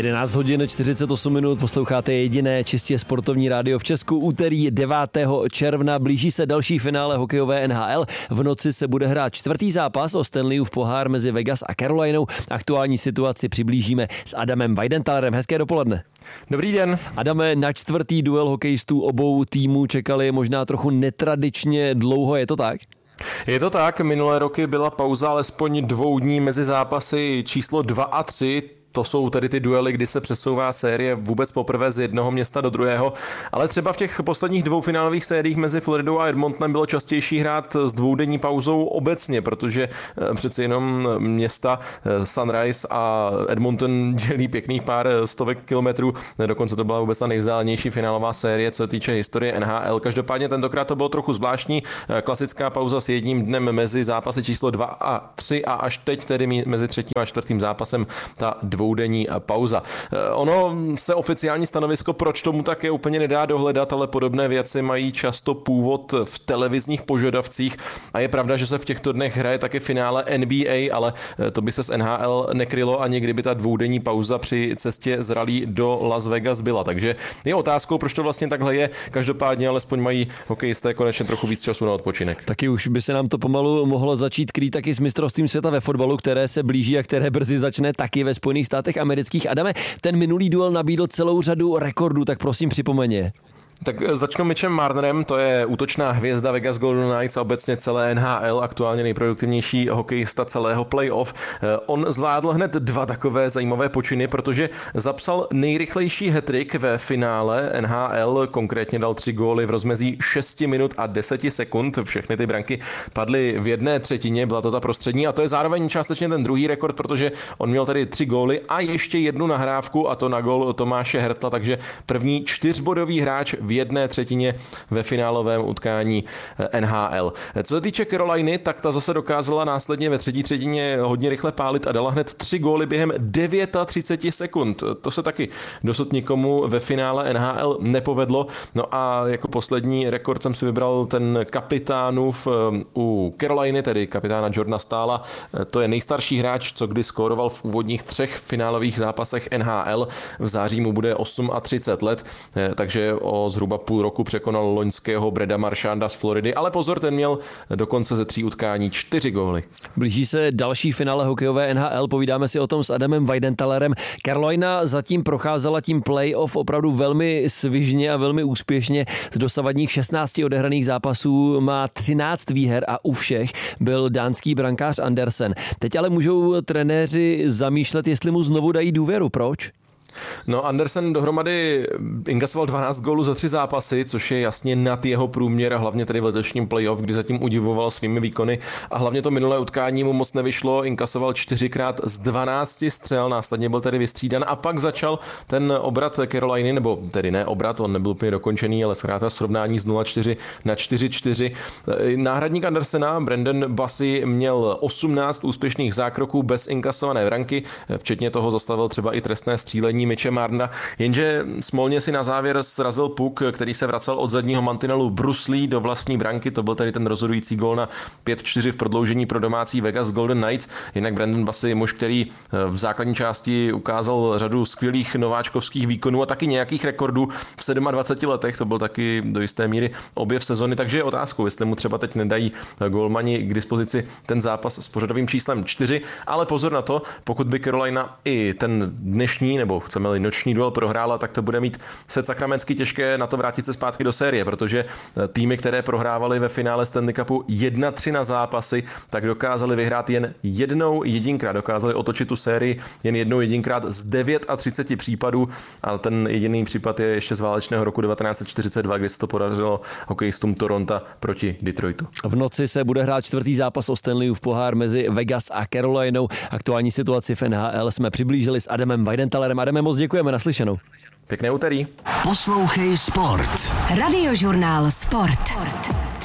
11 hodin 48 minut, posloucháte jediné čistě sportovní rádio v Česku. Úterý 9. června blíží se další finále hokejové NHL. V noci se bude hrát čtvrtý zápas o Stanleyův pohár mezi Vegas a Carolinou. Aktuální situaci přiblížíme s Adamem Weidenthalerem. Hezké dopoledne. Dobrý den. Adame, na čtvrtý duel hokejistů obou týmů čekali možná trochu netradičně dlouho, je to tak? Je to tak, minulé roky byla pauza alespoň 2 dní mezi zápasy číslo 2 a 3. To jsou tedy ty duely, kdy se přesouvá série vůbec poprvé z jednoho města do druhého, ale třeba v těch posledních 2 finálových sériích mezi Floridou a Edmontonem bylo častější hrát s 2denní pauzou obecně, protože přeci jenom města Sunrise a Edmonton dělí pěkných pár stovek kilometrů, dokonce to byla vůbec ta nejvzdálenější finálová série, co se týče historie NHL. Každopádně tentokrát to bylo trochu zvláštní, klasická pauza s jedním dnem mezi zápasy číslo 2 a 3 a až teď tedy mezi 3. a 4. zápasem ta 2denní pauza. Ono se oficiální stanovisko, proč tomu tak je, úplně nedá dohledat, ale podobné věci mají často původ v televizních požadavcích a je pravda, že se v těchto dnech hraje také finále NBA, ale to by se z NHL nekrylo ani kdyby ta 2denní pauza při cestě z rally do Las Vegas byla. Takže je otázkou, proč to vlastně takhle je. Každopádně alespoň mají hokejisté konečně trochu víc času na odpočinek. Taky už by se nám to pomalu mohlo začít krýt taky s mistrovstvím světa ve fotbalu, které se blíží a které brzy začne taky ve Spojených státech amerických. Adame, ten minulý duel nabídl celou řadu rekordů, tak prosím připomeň je. Tak začnu Mitchem Marnerem, to je útočná hvězda Vegas Golden Knights a obecně celé NHL, aktuálně nejproduktivnější hokejista celého playoff. On zvládl hned 2 takové zajímavé počiny, protože zapsal nejrychlejší hat-trick ve finále NHL, konkrétně dal 3 góly v rozmezí 6 minut a 10 sekund. Všechny ty branky padly v 1/3, byla to ta prostřední a to je zároveň částečně ten druhý rekord, protože on měl tady 3 góly a ještě 1 nahrávku a to na gól Tomáše Hertla, takže první 4bodový hráč v 1/3 ve finálovém utkání NHL. Co se týče Caroliny, tak ta zase dokázala následně ve 3. třetině hodně rychle pálit a dala hned 3 góly během 39 sekund. To se taky dosud nikomu ve finále NHL nepovedlo. No a jako poslední rekord jsem si vybral ten kapitánův u Caroliny, tedy kapitána Jordana Stahla. To je nejstarší hráč, co kdy skóroval v úvodních 3 finálových zápasech NHL. V září mu bude 38 let, takže o zhruba půl roku překonal loňského Breda Marchanda z Floridy, ale pozor, ten měl dokonce ze 3 utkání 4 góly. Blíží se další finále hokejové NHL, povídáme si o tom s Adamem Weidenthalerem. Carolina zatím procházela tím playoff opravdu velmi svižně a velmi úspěšně. Z dosavadních 16 odehraných zápasů má 13 výher a u všech byl dánský brankář Andersen. Teď ale můžou trenéři zamýšlet, jestli mu znovu dají důvěru. Proč? No, Andersen dohromady inkasoval 12 gólů za 3 zápasy, což je jasně nad jeho průměr a hlavně tedy v letošním playoff, kdy zatím udivoval svými výkony a hlavně to minulé utkání mu moc nevyšlo, inkasoval 4krát z 12 střel, následně byl tedy vystřídan a pak začal ten obrat Caroliny, nebo tedy ne obrat, on nebyl úplně dokončený, ale zkrátka srovnání z 0-4 na 4-4. Náhradník Andersena, Brandon Bussi, měl 18 úspěšných zákroků bez inkasované branky, včetně toho zastavil třeba i trestné střílení Mitche Marnera, jenže smolně si na závěr srazil puk, který se vracel od zadního mantinelu Bruce Lee do vlastní branky, to byl tedy ten rozhodující gól na 5-4 v prodloužení pro domácí Vegas Golden Knights. Jinak Brandon Bussi, muž, který v základní části ukázal řadu skvělých nováčkovských výkonů a taky nějakých rekordů v 27 letech, to byl taky do jisté míry objev sezony, takže je otázkou, jestli mu třeba teď nedají golmani k dispozici ten zápas s pořadovým číslem 4, ale pozor na to, pokud by Carolina i ten dnešní nebo chceme-li noční duel prohrála, tak to bude mít se sakramentsky těžké na to vrátit se zpátky do série, protože týmy, které prohrávaly ve finále Stanley Cupu 1-3 na zápasy, tak dokázali vyhrát jen jedinkrát, dokázali otočit tu sérii jen jedinkrát z 39 případů a ten jediný případ je ještě z válečného roku 1942, kdy se to podařilo hokejistům Toronto proti Detroitu. V noci se bude hrát čtvrtý zápas o Stanleyův pohár mezi Vegas a Carolinou. Aktuální situaci v NHL jsme přiblížili s Adamem Weidenthalerem. Adame, moc děkujeme, naslyšenou. Pěkné úterý. Poslouchej Sport. Radiožurnál Sport.